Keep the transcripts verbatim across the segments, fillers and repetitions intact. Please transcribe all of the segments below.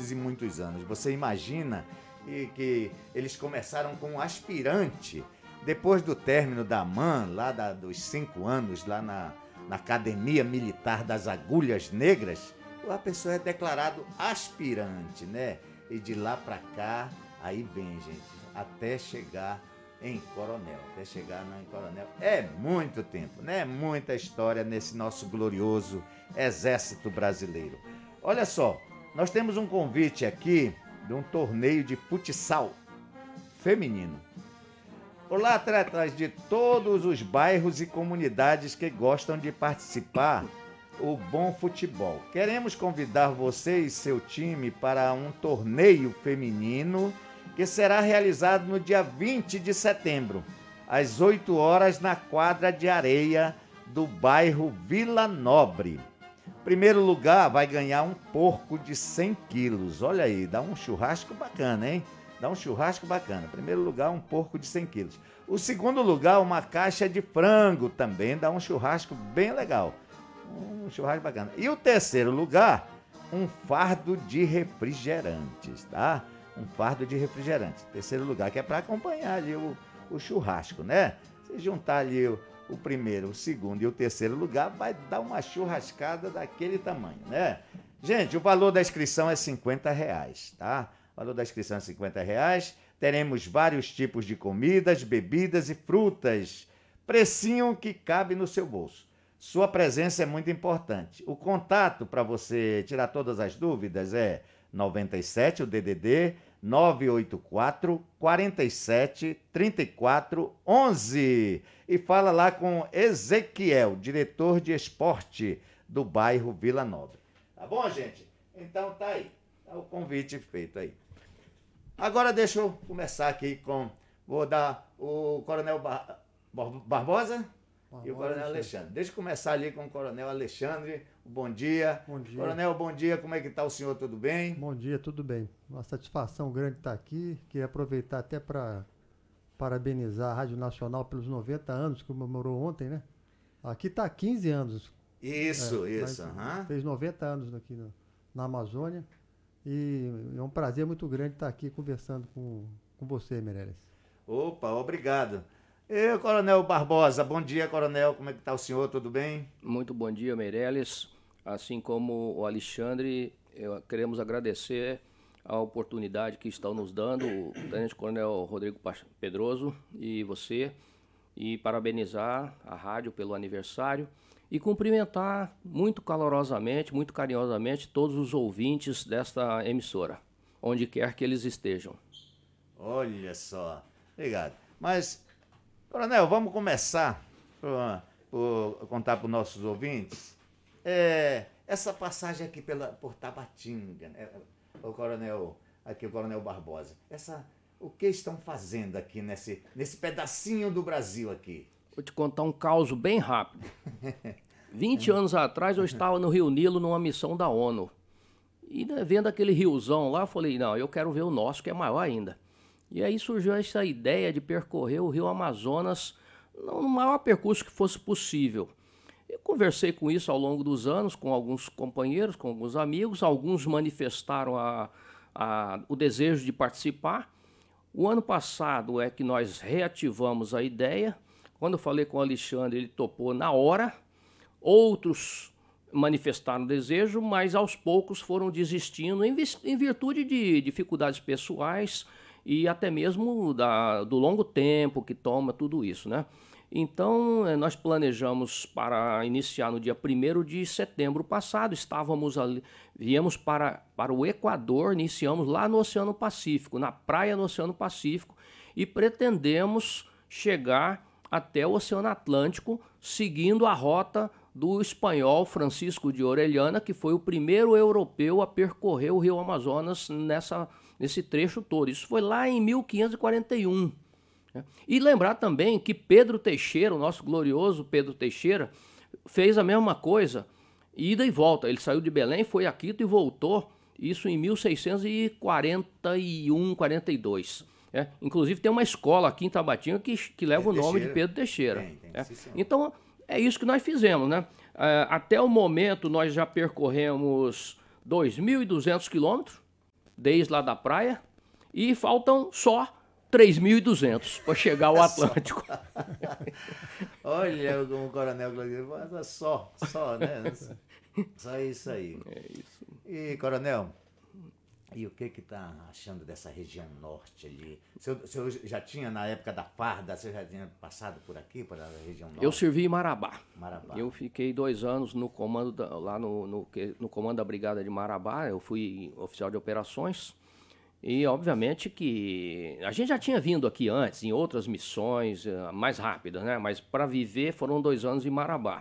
muitos e muitos anos. Você imagina que, que eles começaram com um aspirante, depois do término da M A N, lá da, dos cinco anos, lá na, na Academia Militar das Agulhas Negras, a pessoa é declarado aspirante, né? E de lá pra cá, aí vem, gente, até chegar em coronel, até chegar em coronel. É muito tempo, né? Muita história nesse nosso glorioso Exército Brasileiro. Olha só, nós temos um convite aqui de um torneio de futsal feminino. Olá, atletas de todos os bairros e comunidades que gostam de participar o bom futebol. Queremos convidar você e seu time para um torneio feminino que será realizado no dia vinte de setembro, às oito horas, na quadra de areia do bairro Vila Nobre. Primeiro lugar vai ganhar um porco de cem quilos. Olha aí, dá um churrasco bacana, hein? Dá um churrasco bacana. Primeiro lugar, um porco de cem quilos. O segundo lugar, uma caixa de frango, também dá um churrasco bem legal. Um churrasco bacana. E o terceiro lugar, um fardo de refrigerantes, tá? Um fardo de refrigerantes. Terceiro lugar, que é para acompanhar ali o, o churrasco, né? Se juntar ali o, o primeiro, o segundo e o terceiro lugar, vai dar uma churrascada daquele tamanho, né? Gente, o valor da inscrição é cinquenta reais, tá? O valor da inscrição é cinquenta reais. Teremos vários tipos de comidas, bebidas e frutas. Precinho que cabe no seu bolso. Sua presença é muito importante. O contato para você tirar todas as dúvidas é noventa e sete, o D D D, nove oito quatro, quarenta e sete, trinta e quatro, onze. E fala lá com Ezequiel, diretor de esporte do bairro Vila Nobre. Tá bom, gente? Então tá aí. Tá o convite feito aí. Agora deixa eu começar aqui com... Vou dar o Coronel Bar... Barbosa... E o Coronel Alexandre. Deixa eu começar ali com o Coronel Alexandre. Bom dia. Bom dia. Coronel, bom dia. Como é que está o senhor? Tudo bem? Bom dia, tudo bem. Uma satisfação grande estar aqui. Queria aproveitar até para parabenizar a Rádio Nacional pelos noventa anos, que comemorou ontem, né? Aqui está há quinze anos. Isso, é, isso. Uhum. Fez noventa anos aqui no, na Amazônia. E é um prazer muito grande estar aqui conversando com, com você, Meirelles. Opa, obrigado. E Coronel Barbosa, bom dia, Coronel, como é que está o senhor, tudo bem? Muito bom dia, Meirelles. Assim como o Alexandre, eu, queremos agradecer a oportunidade que estão nos dando, o Tenente Coronel Rodrigo Pedroso e você, e parabenizar a rádio pelo aniversário e cumprimentar muito calorosamente, muito carinhosamente todos os ouvintes desta emissora, onde quer que eles estejam. Olha só, obrigado. Mas... Coronel, vamos começar por, por contar para os nossos ouvintes é, essa passagem aqui pela, por Tabatinga, né? O Coronel, aqui o Coronel Barbosa. Essa, o que estão fazendo aqui nesse, nesse pedacinho do Brasil aqui? Vou te contar um caos bem rápido. vinte anos atrás eu estava no Rio Nilo numa missão da ONU. E né, vendo aquele riozão lá, eu falei, não, eu quero ver o nosso, que é maior ainda. E aí surgiu essa ideia de percorrer o rio Amazonas no maior percurso que fosse possível. Eu conversei com isso ao longo dos anos com alguns companheiros, com alguns amigos, alguns manifestaram a, a, o desejo de participar. O ano passado é que nós reativamos a ideia. Quando eu falei com o Alexandre, ele topou na hora. Outros manifestaram desejo, mas aos poucos foram desistindo em, em virtude de dificuldades pessoais, e até mesmo da, do longo tempo que toma tudo isso, né? Então, nós planejamos para iniciar no dia primeiro de setembro passado, estávamos ali, viemos para, para o Equador, iniciamos lá no Oceano Pacífico, na praia no Oceano Pacífico, e pretendemos chegar até o Oceano Atlântico, seguindo a rota do espanhol Francisco de Orellana, que foi o primeiro europeu a percorrer o rio Amazonas nessa nesse trecho todo. Isso foi lá em mil quinhentos e quarenta e um. Né? E lembrar também que Pedro Teixeira, o nosso glorioso Pedro Teixeira, fez a mesma coisa, ida e volta. Ele saiu de Belém, foi a Quito e voltou, isso em mil seiscentos e quarenta e um, quarenta e dois. É, inclusive tem uma escola aqui em Tabatinga que, que leva é o nome Teixeira. de Pedro Teixeira. Tem, tem, é. Então, é isso que nós fizemos, né? É, até o momento, nós já percorremos dois mil e duzentos quilômetros, desde lá da praia, e faltam só três mil e duzentos para chegar ao Atlântico. Olha o Coronel Glorioso, mas só, só, né? Só isso aí. É isso. E, Coronel, e o que que tá achando dessa região norte ali? O senhor, o senhor já tinha, na época da farda, você já tinha passado por aqui, por a região norte? Eu servi em Marabá. Marabá. Eu fiquei dois anos no comando da, lá no, no, que- no comando da Brigada de Marabá. Eu fui oficial de operações. E, obviamente, que a gente já tinha vindo aqui antes, em outras missões eh, mais rápidas, né? Mas para viver foram dois anos em Marabá.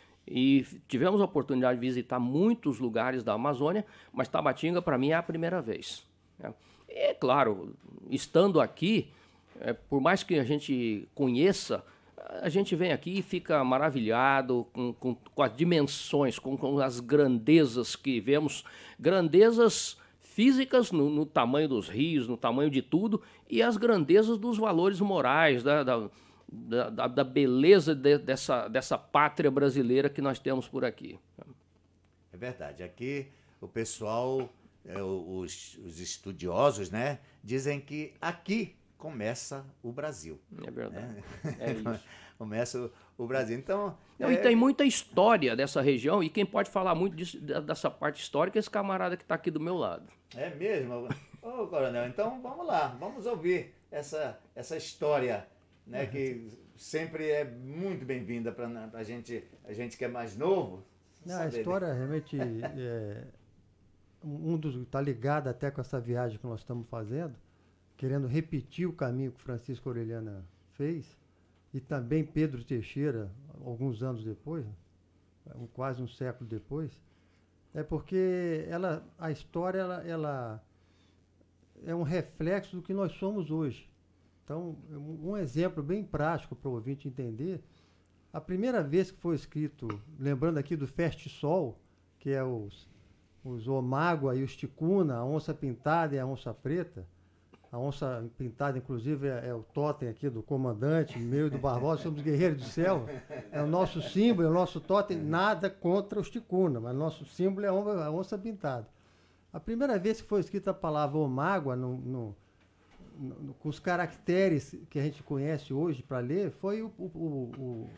E f- tivemos a oportunidade de visitar muitos lugares da Amazônia, mas Tabatinga, para mim, é a primeira vez, né? E, é claro, estando aqui, eh, por mais que a gente conheça, a gente vem aqui e fica maravilhado com, com, com as dimensões, com, com as grandezas que vemos, grandezas físicas no, no tamanho dos rios, no tamanho de tudo, e as grandezas dos valores morais, da, da, da, da beleza de, dessa, dessa pátria brasileira que nós temos por aqui. É verdade. Aqui o pessoal, é, os, os estudiosos, né, dizem que aqui começa o Brasil. É verdade. Né? É isso. Começa o, o Brasil. Então. Não, é, e tem muita história dessa região, e quem pode falar muito disso, da- dessa parte histórica é esse camarada que está aqui do meu lado. É mesmo? Ô, Coronel, então vamos lá, vamos ouvir essa, essa história, né, que sempre é muito bem-vinda para a gente, a gente que é mais novo. Não, a saber. história realmente é, um um dos está ligado até com essa viagem que nós estamos fazendo, querendo repetir o caminho que Francisco Orellana fez, e também Pedro Teixeira, alguns anos depois, um- quase um século depois, é porque ela, a história ela, ela é um reflexo do que nós somos hoje. Então, um um exemplo bem prático para o ouvinte entender, a primeira vez que foi escrito, lembrando aqui do Feste-Sol, que é os, os Omágua e os Ticuna, a onça pintada e a onça preta. A onça pintada, inclusive, é, é o totem aqui do comandante, meu e do Barbosa, somos guerreiros do céu. É o nosso símbolo, é o nosso totem, nada contra os Ticuna, mas nosso símbolo é a onça, a onça pintada. A primeira vez que foi escrita a palavra Omágua, no, no, no, com os caracteres que a gente conhece hoje para ler, foi o, o, o,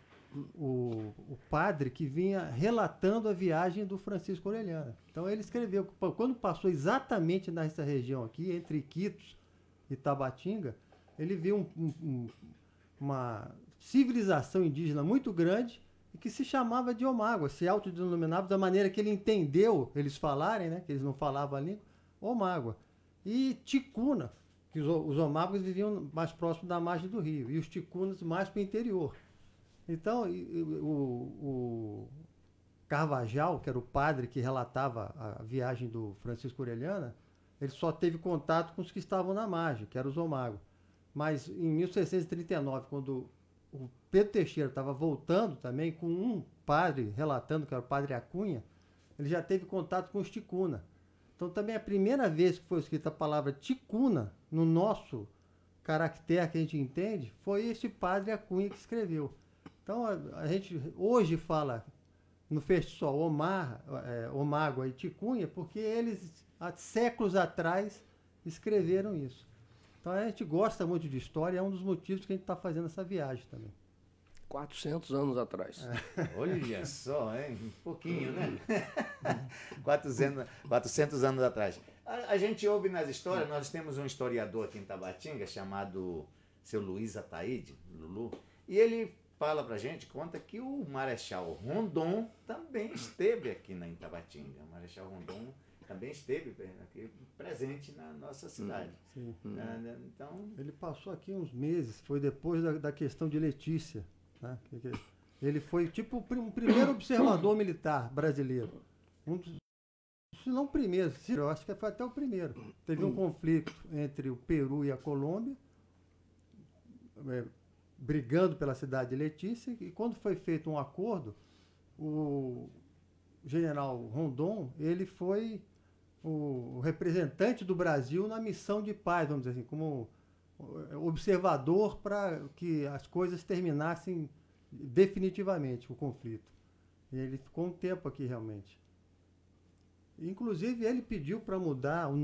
o, o padre que vinha relatando a viagem do Francisco Orellana. Então ele escreveu, quando passou exatamente nessa região aqui, entre Iquitos e Tabatinga, ele viu um, um, um, uma civilização indígena muito grande e que se chamava de Omágua, se autodenominava da maneira que ele entendeu eles falarem, né, que eles não falavam a língua, Omágua. E Ticuna, que os, os Omáguas viviam mais próximo da margem do rio, e os Ticunas mais para o interior. Então, e- e- o, o Carvajal, que era o padre que relatava a viagem do Francisco Orellana, ele só teve contato com os que estavam na margem, que eram os Omágua. Mas em mil seiscentos e trinta e nove, quando o Pedro Teixeira estava voltando também com um padre relatando, que era o padre Acunha, ele já teve contato com os Ticuna. Então também a primeira vez que foi escrita a palavra Ticuna, no nosso caractere que a gente entende, foi esse padre Acunha que escreveu. Então a, a gente hoje fala no Festival Omar, é, Omágua e Ticunha, porque eles há séculos atrás escreveram isso. Então a gente gosta muito de história, é um dos motivos que a gente está fazendo essa viagem também. quatrocentos anos atrás. Olha só, hein? Um pouquinho, né? quatrocentos, quatrocentos anos atrás. A, a gente ouve nas histórias, nós temos um historiador aqui em Tabatinga chamado seu Luiz Ataíde, Lulu, e ele fala pra gente, conta que o Marechal Rondon também esteve aqui na em Tabatinga. O Marechal Rondon também esteve aqui, presente na nossa cidade. Sim. Né? Então, Ele passou aqui uns meses, foi depois da, da questão de Letícia. Né? Que- que- Ele foi tipo o prim- o primeiro observador militar brasileiro. Um dos, se não o primeiro, se- eu acho que foi até o primeiro. Teve um conflito entre o Peru e a Colômbia, é, brigando pela cidade de Letícia, e quando foi feito um acordo, o general Rondon, ele foi o representante do Brasil na missão de paz, vamos dizer assim, como observador para que as coisas terminassem definitivamente o conflito. E ele ficou um tempo aqui realmente. Inclusive ele pediu para mudar o